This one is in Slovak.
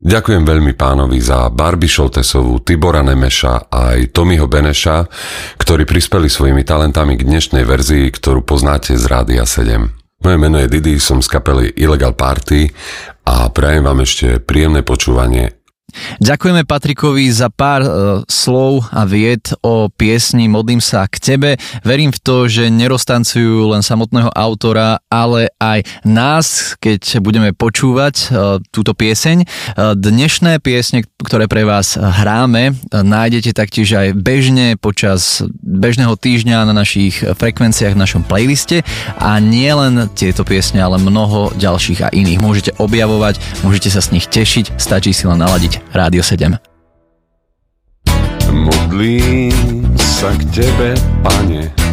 Ďakujem veľmi pánovi za Barbie Šoltesovú, Tibora Nemeša a aj Tomiho Beneša, ktorí prispeli svojimi talentami k dnešnej verzii, ktorú poznáte z Rádia 7. Moje meno je Didi, som z kapely Illegal Party a prajem vám ešte príjemné počúvanie. Ďakujeme Patrikovi za pár slov a vied o piesni Modlím sa k tebe. Verím v to, že neroztancujú len samotného autora, ale aj nás, keď budeme počúvať túto pieseň. Dnešné piesne, ktoré pre vás hráme, nájdete taktiež aj bežne počas bežného týždňa na našich frekvenciách, v našom playliste. A nie len tieto piesne, ale mnoho ďalších a iných môžete objavovať, môžete sa z nich tešiť, stačí si len naladiť Rádio 7. Modlím sa k tebe, Pane,